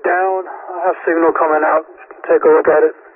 down. I have signal coming out. Take a look at it.